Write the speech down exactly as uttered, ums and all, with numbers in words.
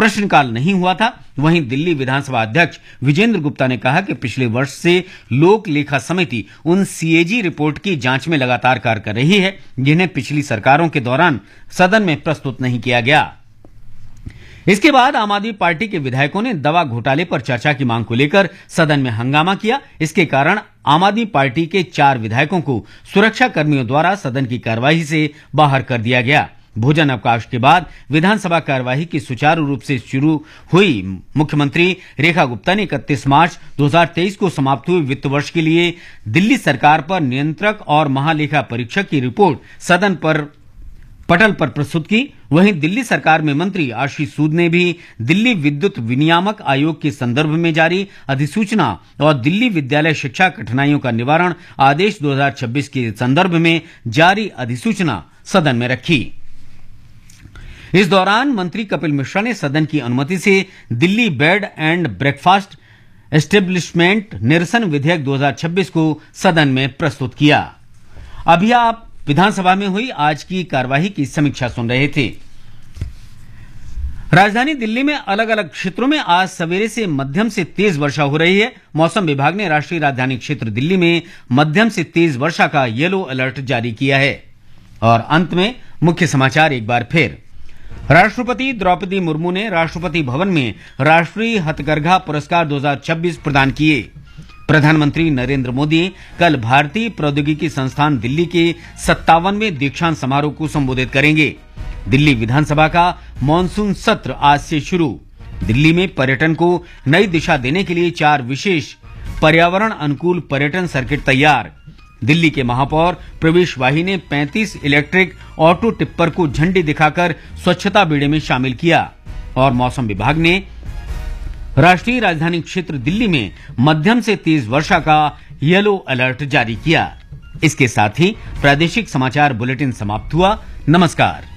प्रश्नकाल नहीं हुआ था। वहीं दिल्ली विधानसभा अध्यक्ष विजेंद्र गुप्ता ने कहा कि पिछले वर्ष से लोक लेखा समिति उन सीएजी रिपोर्ट की जांच में लगातार कार्य कर रही है जिन्हें पिछली सरकारों के दौरान सदन में प्रस्तुत नहीं किया गया। इसके बाद आम आदमी पार्टी के विधायकों ने दवा घोटाले पर चर्चा की मांग को लेकर सदन में हंगामा किया। इसके कारण आम आदमी पार्टी के चार विधायकों को सुरक्षा कर्मियों द्वारा सदन की कार्यवाही से बाहर कर दिया गया। भोजन अवकाश के बाद विधानसभा कार्यवाही की सुचारू रूप से शुरू हुई मुख्यमंत्री रेखा गुप्ता ने इकतीस मार्च दो हज़ार तेईस को समाप्त हुए वित्त वर्ष के लिए दिल्ली सरकार पर नियंत्रक और महालेखा परीक्षक की रिपोर्ट सदन पर पटल पर प्रस्तुत की। वहीं दिल्ली सरकार में मंत्री आशीष सूद ने भी दिल्ली विद्युत विनियामक आयोग के संदर्भ में जारी अधिसूचना और दिल्ली विद्यालय शिक्षा कठिनाइयों का निवारण आदेश दो हज़ार छब्बीस के संदर्भ में जारी अधिसूचना सदन में रखी। इस दौरान मंत्री कपिल मिश्रा ने सदन की अनुमति से Delhi bed and breakfast establishment निरसन विधेयक दो हज़ार छब्बीस को सदन में प्रस्तुत किया। अभी आप विधानसभा में हुई आज की कार्यवाही की समीक्षा सुन रहे थे। राजधानी दिल्ली में अलग अलग क्षेत्रों में आज सवेरे से मध्यम से तेज वर्षा हो रही है। मौसम विभाग ने राष्ट्रीय राजधानी क्षेत्र दिल्ली में मध्यम से तेज वर्षा का येलो अलर्ट जारी किया है। और अंत में मुख्य समाचार एक बार फिर। राष्ट्रपति द्रौपदी मुर्मू ने राष्ट्रपति भवन में राष्ट्रीय हथकरघा पुरस्कार दो हज़ार छब्बीस प्रदान किए। प्रधानमंत्री नरेंद्र मोदी कल भारतीय प्रौद्योगिकी संस्थान दिल्ली के सत्तावनवें दीक्षांत समारोह को संबोधित करेंगे। दिल्ली विधानसभा का मॉनसून सत्र आज से शुरू। दिल्ली में पर्यटन को नई दिशा देने के लिए चार विशेष पर्यावरण अनुकूल पर्यटन सर्किट तैयार। दिल्ली के महापौर प्रवेश वाही ने पैंतीस इलेक्ट्रिक ऑटो टिप्पर को झंडी दिखाकर स्वच्छता बेड़े में शामिल किया। और मौसम विभाग ने राष्ट्रीय राजधानी क्षेत्र दिल्ली में मध्यम से तेज वर्षा का येलो अलर्ट जारी किया। इसके साथ ही प्रादेशिक समाचार बुलेटिन समाप्त हुआ। नमस्कार।